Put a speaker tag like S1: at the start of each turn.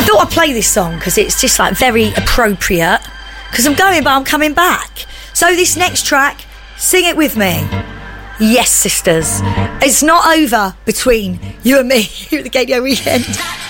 S1: I thought I'd play this song because it's just like very appropriate. Because I'm going, but I'm coming back. So this next track, sing it with me. Yes, sisters. It's not over between you and me here at the Gaydio Weekend.